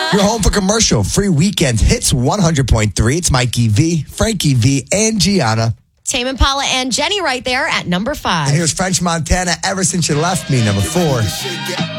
You're home for commercial free weekend hits 100.3. It's Mikey V, Frankie V, and Gianna. Tame Impala and Jenny right there at number 5. And here's French Montana, Ever Since You Left Me, number 4.